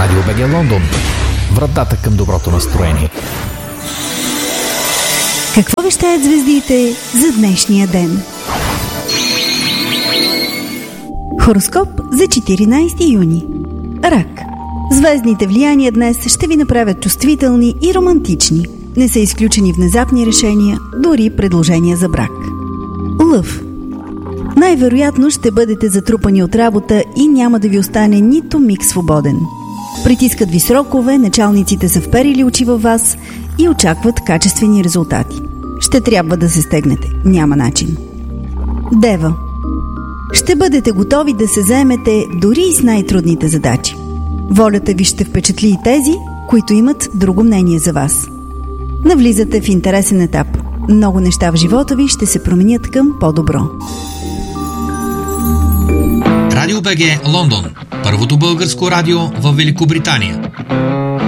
Радио БГ Лондон. Вратата към доброто настроение. Какво вещаят звездите за днешния ден? Хороскоп за 14 юни. Рак. Звездните влияния днес ще ви направят чувствителни и романтични. Не са изключени внезапни решения, дори предложения за брак. Лъв. Най-вероятно ще бъдете затрупани от работа и няма да ви остане нито миг свободен. Притискат ви срокове, началниците са вперили очи във вас и очакват качествени резултати. Ще трябва да се стегнете, няма начин. Дева. Ще бъдете готови да се заемете дори и с най-трудните задачи. Волята ви ще впечатли и тези, които имат друго мнение за вас. Навлизате в интересен етап. Много неща в живота ви ще се променят към по-добро. Радио БГ Лондон. Първото българско радио в Великобритания.